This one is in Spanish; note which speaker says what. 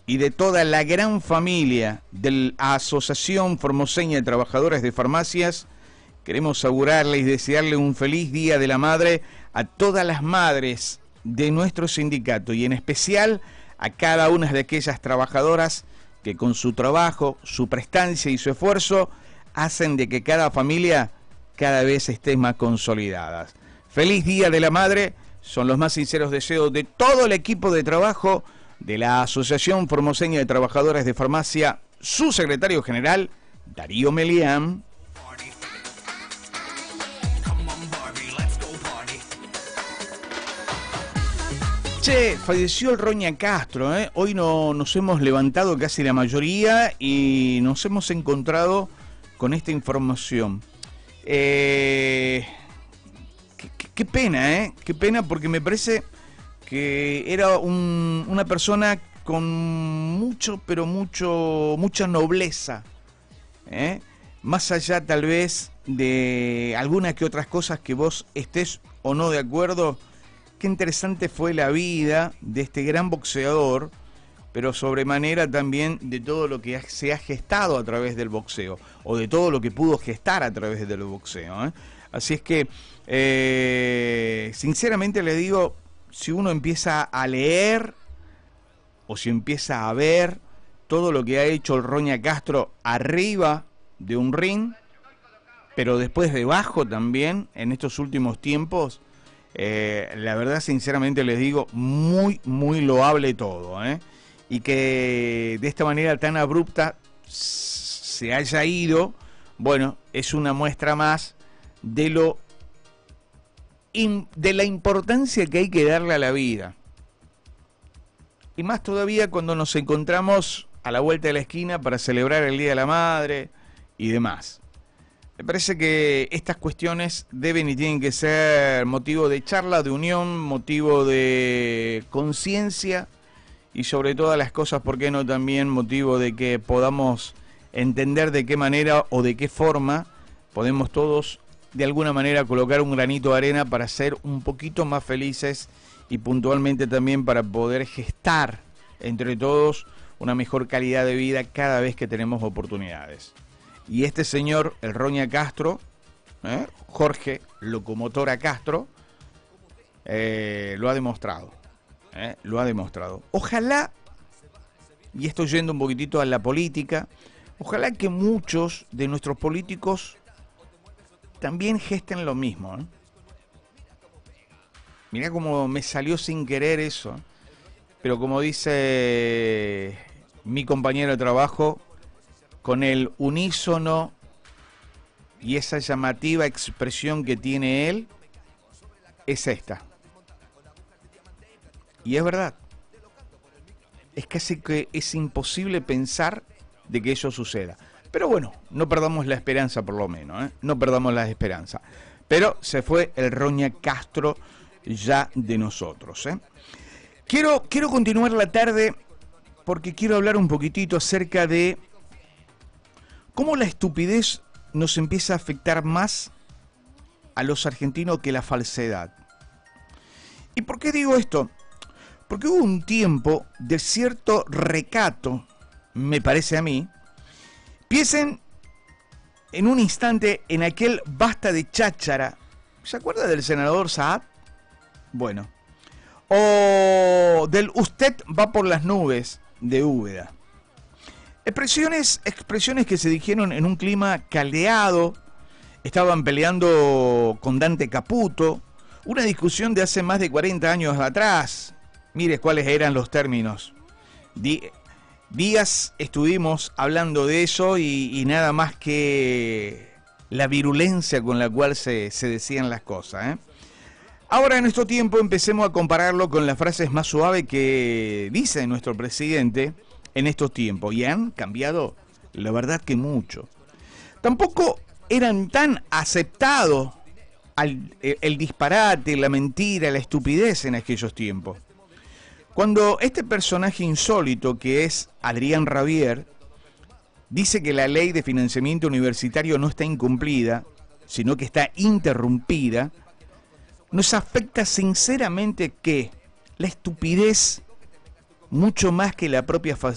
Speaker 1: y de toda la gran familia de la Asociación Formoseña de Trabajadores de Farmacias, queremos augurarle y desearle un feliz Día de la Madre a todas las madres de nuestro sindicato y en especial a cada una de aquellas trabajadoras que con su trabajo, su prestancia y su esfuerzo hacen de que cada familia cada vez esté más consolidada. Feliz Día de la Madre, son los más sinceros deseos de todo el equipo de trabajo de la Asociación Formoseña de Trabajadores de Farmacia, su secretario general, Darío Melián. Che, falleció el Roña Castro, ¿eh? Hoy nos hemos levantado casi la mayoría y nos hemos encontrado con esta información. Qué pena, ¿eh? Qué pena, porque me parece que era una persona con mucha nobleza, ¿eh? Más allá tal vez de algunas que otras cosas que vos estés o no de acuerdo. Qué interesante fue la vida de este gran boxeador, pero sobremanera también de todo lo que se ha gestado a través del boxeo, o de todo lo que pudo gestar a través del boxeo, ¿eh? Así es que, sinceramente le digo, si uno empieza a leer, o si empieza a ver todo lo que ha hecho el Roña Castro arriba de un ring, pero después debajo también, en estos últimos tiempos, la verdad, sinceramente les digo, muy loable todo, ¿eh? Y que de esta manera tan abrupta se haya ido, bueno, es una muestra más de la importancia que hay que darle a la vida. Y más todavía cuando nos encontramos a la vuelta de la esquina para celebrar el Día de la Madre y demás. Me parece que estas cuestiones deben y tienen que ser motivo de charla, de unión, motivo de conciencia y sobre todas las cosas, ¿por qué no también motivo de que podamos entender de qué manera o de qué forma podemos todos de alguna manera colocar un granito de arena para ser un poquito más felices y puntualmente también para poder gestar entre todos una mejor calidad de vida cada vez que tenemos oportunidades? Y este señor, el Roña Castro, Jorge Locomotora Castro, lo ha demostrado. Lo ha demostrado. Ojalá, y estoy yendo un poquitito a la política, ojalá que muchos de nuestros políticos también gesten lo mismo. Mirá cómo me salió sin querer eso. Pero como dice mi compañero de trabajo, con el unísono y esa llamativa expresión que tiene él, es esta. Y es verdad. Es casi que es imposible pensar de que eso suceda. Pero bueno, no perdamos la esperanza por lo menos, ¿eh? No perdamos la esperanza. Pero se fue el Roña Castro ya de nosotros, ¿eh? Quiero continuar la tarde porque quiero hablar un poquitito acerca de cómo la estupidez nos empieza a afectar más a los argentinos que la falsedad. ¿Y por qué digo esto? Porque hubo un tiempo de cierto recato, me parece a mí. Piensen en un instante en aquel basta de cháchara. ¿Se acuerda del senador Saad? Bueno. O del usted va por las nubes de Úbeda. Expresiones que se dijeron en un clima caldeado, estaban peleando con Dante Caputo, una discusión de hace más de 40 años atrás. Mire cuáles eran los términos. Días estuvimos hablando de eso y nada más que la virulencia con la cual se decían las cosas, ¿eh? Ahora en nuestro tiempo empecemos a compararlo con las frases más suaves que dice nuestro presidente en estos tiempos, y han cambiado, la verdad que mucho. Tampoco eran tan aceptados el disparate, la mentira, la estupidez en aquellos tiempos. Cuando este personaje insólito que es Adrián Rabier dice que la ley de financiamiento universitario no está incumplida, sino que está interrumpida, nos afecta sinceramente que la estupidez, mucho más que la propia